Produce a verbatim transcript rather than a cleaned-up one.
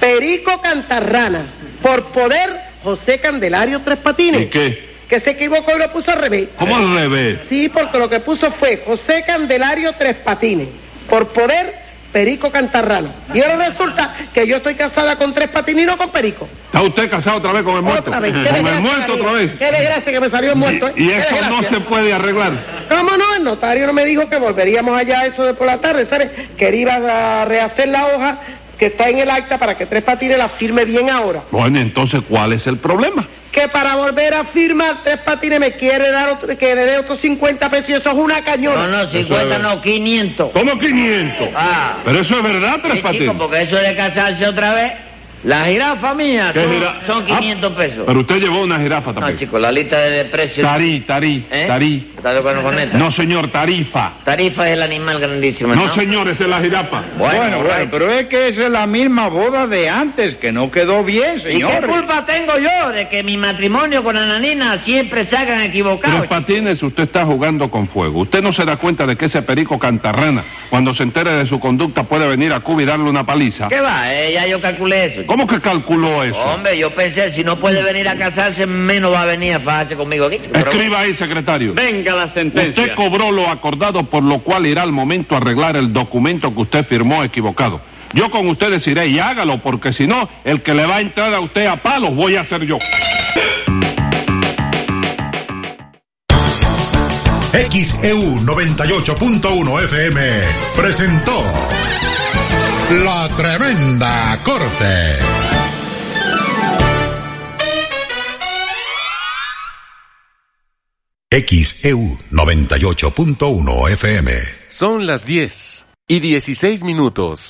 Perico Cantarrana. Por poder, José Candelario Tres Patines. ¿Y qué? Que se equivocó y lo puso al revés. ¿Cómo al revés? Sí, porque lo que puso fue José Candelario Tres Patines. Por poder, Perico Cantarrano. Y ahora resulta que yo estoy casada con Tres Patines y no con Perico. ¿Está usted casado otra vez con el muerto? Otra vez. ¿Con el muerto otra vez? Qué desgracia que me salió el muerto. ¿eh? ¿Y, y Qué eso desgracia. no se puede arreglar? ¿Cómo no? El notario no me dijo que volveríamos allá eso de por la tarde, ¿sabes? Que iba a rehacer la hoja que está en el acta para que Tres Patines la firme bien ahora. Bueno, entonces, ¿cuál es el problema? Que para volver a firmar Tres Patines me quiere dar otro, que le dé otros cincuenta pesos y eso es una cañona. No, no, cincuenta no, quinientos. ¿Cómo quinientos? Ah. Pero eso es verdad, Tres Sí, Patines. chico, porque eso de casarse otra vez, la jirafa mía ¿Qué son, jira- son quinientos Ah, pesos. Pero usted llevó una jirafa también. No, chico, la lista de precios. Tarí, tarí, ¿Eh? tarí. ¿Estás de acuerdo con esta? No, señor, tarifa. Tarifa es el animal grandísimo, ¿no? No, señor, esa es la jirafa. Bueno, Bueno, bueno, right. pero es que esa es la misma boda de antes, que no quedó bien, ¿Y señores. qué culpa tengo yo de que mi matrimonio con Ananina siempre salgan equivocados? Tres Patines, usted está jugando con fuego. Usted no se da cuenta de que ese Perico Cantarrana, cuando se entere de su conducta, puede venir a Cuba y darle una paliza. ¿Qué va? Eh, ya yo calculé eso. chico. ¿Cómo que calculó eso? Hombre, yo pensé, si no puede venir a casarse, menos va a venir a fajarse conmigo aquí. chico. Pero- Escriba ahí, secretario. Venga la sentencia. Usted cobró lo acordado, por lo cual irá al momento a arreglar el documento que usted firmó equivocado. Yo con ustedes iré y hágalo, porque si no, el que le va a entrar a usted a palos voy a ser yo. X E U noventa y ocho punto uno F M presentó La Tremenda Corte. X E U noventa y ocho punto uno F M. Son las diez y dieciséis minutos.